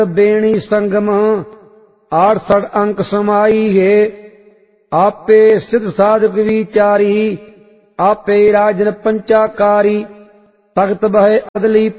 बेणी संगम 68 अंक समाई है। आपे सिद्ध साधक विचारी आपे राजन पंचाकारी तख्त बह अदली